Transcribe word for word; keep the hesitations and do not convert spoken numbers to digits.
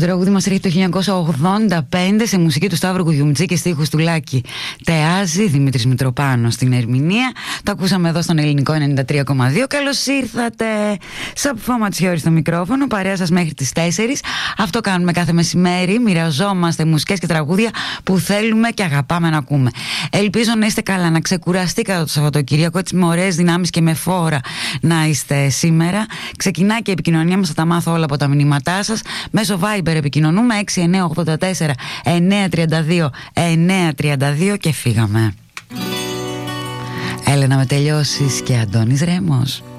τραγούδι μας έρχεται το χίλια εννιακόσια ογδόντα πέντε σε μουσική του Σταύρου Κουδιουμτζή και στίχους του Λάκη Τεάζη, Δημήτρης Μητροπάνος στην ερμηνεία. Το ακούσαμε εδώ στον Ελληνικό ενενήντα τρία κόμμα δύο. Καλώς ήρθατε. Σαπφό Ματσιώρη στο μικρόφωνο, παρέα σας μέχρι τις τέσσερις. Αυτό κάνουμε κάθε μεσημέρι. Μοιραζόμαστε μουσικές και τραγούδια που θέλουμε και αγαπάμε να ακούμε. Ελπίζω να είστε καλά, να ξεκουραστήκατε το Σαββατοκύριακο, έτσι με ωραίες δυνάμεις και με φόρα να είστε σήμερα. Ξεκινάει και η επικοινωνία μας, θα τα μάθω όλα από τα μηνύματά σας. Μέσω Viber επικοινωνούμε έξι εννιά οκτώ τέσσερα εννιά τρία δύο εννιά τρία δύο και φύγαμε. Έλενα με τελειώσεις και Αντώνης Ρέμος.